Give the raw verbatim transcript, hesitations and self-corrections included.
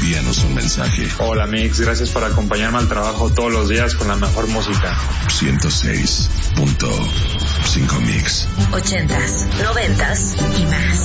envíanos un mensaje. Hola Mix, gracias por acompañarme al trabajo todos los días con la mejor música. ciento seis punto cinco Mix. Ochentas, noventas y más.